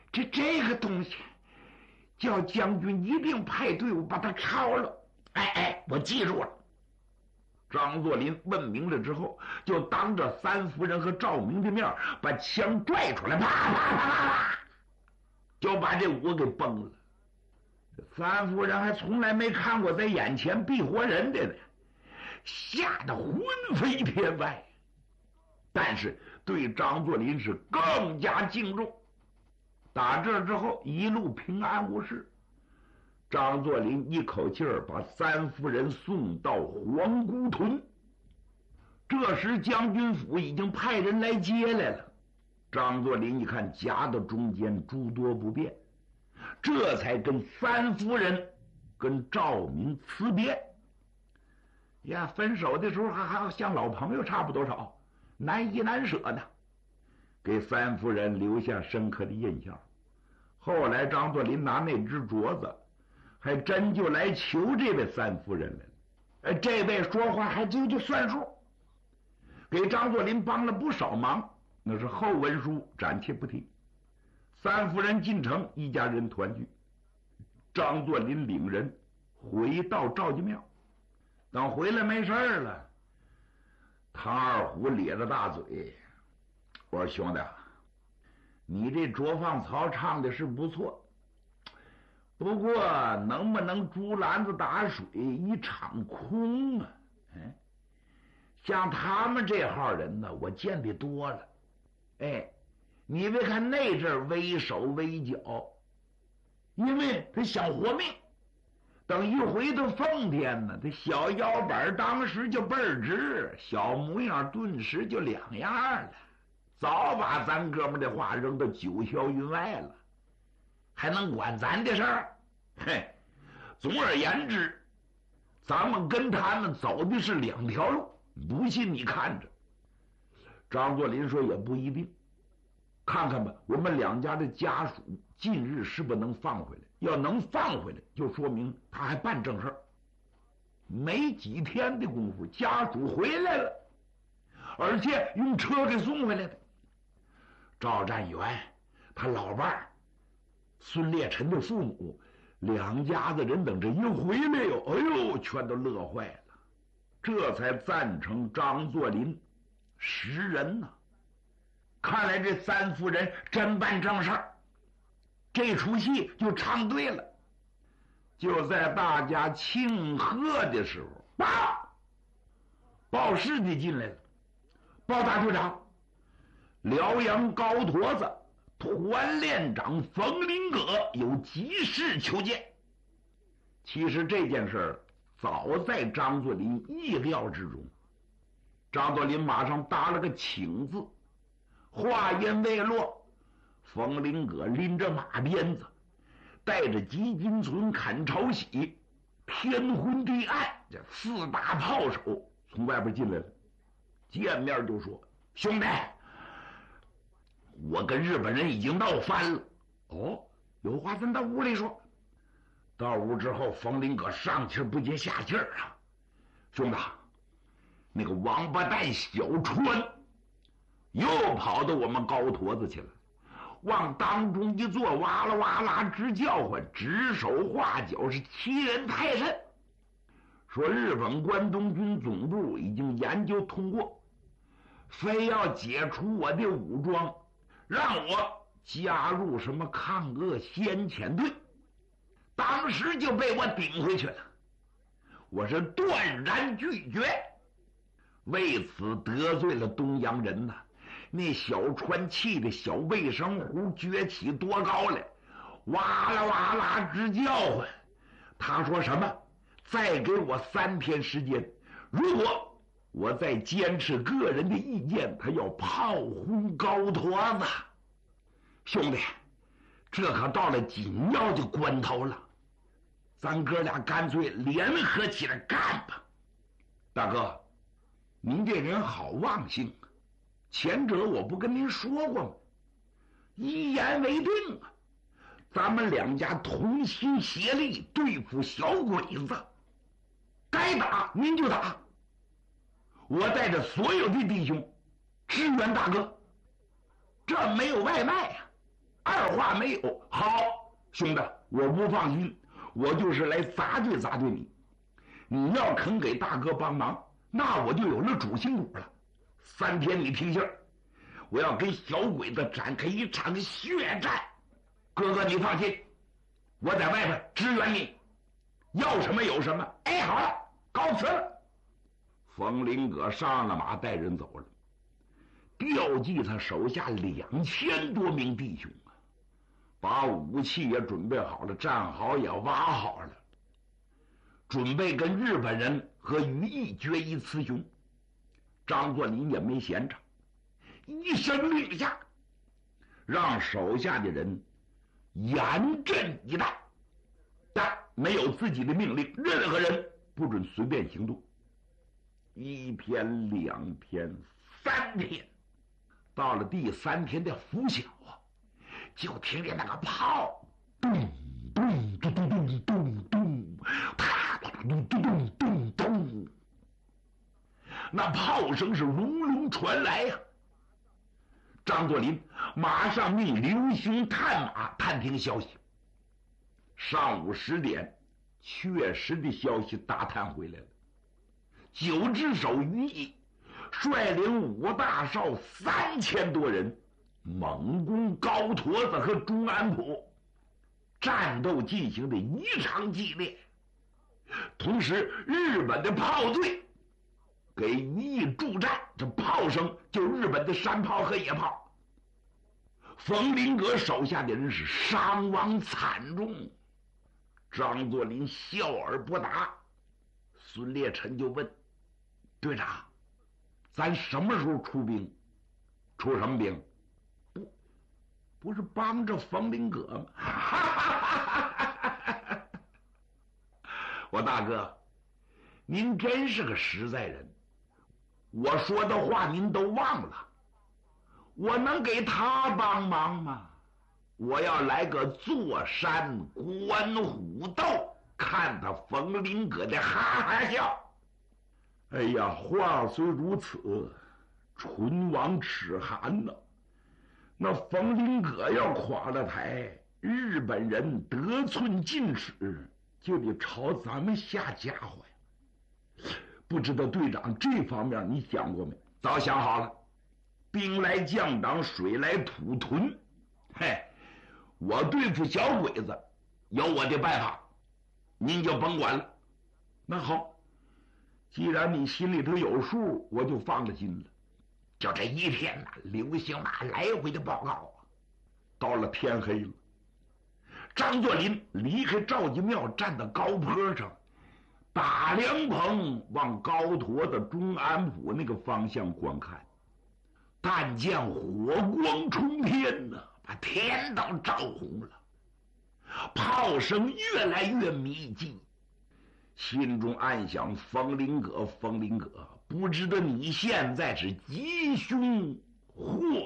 这个东西，叫将军一定派队伍把他抄了。哎，我记住了。张作霖问明了之后，就当着三夫人和赵明的面，把枪拽出来，啪啪啪啪啪，就把这五个给崩了。三夫人还从来没看过在眼前毙活人的呢，吓得魂飞天外。但是对张作霖是更加敬重。打这之后一路平安无事。张作霖一口气儿把三夫人送到皇姑屯。这时将军府已经派人来接来了。张作霖一看夹到中间诸多不便，这才跟三夫人跟赵明辞别。呀，分手的时候还像老朋友差不多少，难依难舍的，给三夫人留下深刻的印象。后来张作霖拿那只镯子还真就来求这位三夫人来了。这位说话还就算数，给张作霖帮了不少忙，那是后文书暂且不提。三夫人进城，一家人团聚。张作霖领人回到赵家庙，等回来没事了，唐二虎咧着大嘴，我说兄弟，你这捉放曹唱的是不错，不过能不能竹篮子打水一场空啊？像他们这号人呢，我见得多了。你别看那阵威手威脚，因为他想活命。等一回到奉天呢，这小腰板当时就倍儿直，小模样顿时就两样了，早把咱哥们的话扔到九霄云外了，还能管咱的事儿？总而言之，咱们跟他们走的是两条路，不信你看着。张作霖说也不一定，看看吧，我们两家的家属近日是不能放回来，要能放回来，就说明他还办正事儿。没几天的功夫，家属回来了，而且用车给送回来的。赵占元他老伴儿孙烈臣的父母，两家子人等这一回来哟，哎呦，全都乐坏了，这才赞成张作霖识人呐。看来这三夫人真办正事儿，这出戏就唱对了。就在大家庆贺的时候，报事的进来了，报大队长，辽阳高坨子团练长冯林葛有急事求见。其实这件事早在张作霖意料之中。张作霖马上答了个请字。话音未落，冯林葛拎着马鞭子，带着吉金存、砍朝喜、天昏地暗这四大炮手从外边进来了。见面就说：兄弟，我跟日本人已经闹翻了。有话咱到屋里说。到屋之后，冯林葛上气不接下气啊，兄弟，那个王八蛋小川又跑到我们高坨子去了，往当中一坐，哇啦哇啦直叫唤，指手画脚，是欺人太甚。说日本关东军总部已经研究通过，非要解除我的武装，让我加入什么抗俄先遣队，当时就被我顶回去了。我是断然拒绝，为此得罪了东洋人呐。那小川气的小卫生壶撅起多高来，哇啦哇啦直叫唤。他说什么？再给我3天时间，如果我再坚持个人的意见，他要炮轰高坨子。兄弟，这可到了紧要的关头了，咱哥俩干脆联合起来干吧。大哥，您这人好忘性啊，前者我不跟您说过吗？一言为定啊，咱们两家同心协力对付小鬼子，该打您就打，我带着所有的弟兄支援大哥，这没有外卖二话没有。好，兄弟，我不放心，我就是来砸对砸对你。你要肯给大哥帮忙，那我就有了主心骨了。3天你听信儿，我要跟小鬼子展开一场血战。哥哥，你放心，我在外边支援你，要什么有什么。哎，好了，告辞了。冯林葛上了马，带人走了，调集他手下2000多名弟兄啊，把武器也准备好了，战壕也挖好了，准备跟日本人和于毅决一雌雄。张作霖也没闲着，一声令下，让手下的人严阵以待，但没有自己的命令，任何人不准随便行动。1天、2天、3天，到了第3天的拂晓啊，就听见那个炮咚咚咚咚咚咚咚，啪咚咚咚咚咚，那炮声是隆隆传来呀。张作霖马上命刘兄探马探听消息。上午10点，确实的消息打探回来了。9只手于毅率领5大少3000多人，猛攻高坨子和中安堡，战斗进行的异常激烈。同时，日本的炮队给于毅助战，这炮声就日本的山炮和野炮。冯林阁手下的人是伤亡惨重。张作霖笑而不答。孙烈臣就问队长：“咱什么时候出兵？出什么兵？不是帮着冯林阁吗？”我大哥，您真是个实在人。我说的话您都忘了。我能给他帮忙吗？我要来个坐山观虎斗，看他冯林阁的哈哈笑。哎呀，话虽如此，唇亡齿寒呐。那冯林阁要垮了台，日本人得寸进尺，就得朝咱们下家伙呀。不知道队长这方面你想过没？早想好了，兵来将挡，水来土屯。嘿，我对付小鬼子有我的办法，您就甭管了。那好，既然你心里头有数，我就放了心了。就这一天呐，刘星马来回的报告啊。到了天黑了，张作霖离开赵家庙，站到高坡上，打凉棚往高坨的中安堡那个方向观看。但见火光冲天呐，把天都照红了，炮声越来越密集，心中暗想：冯林阁，冯林阁，不知道你现在是吉凶祸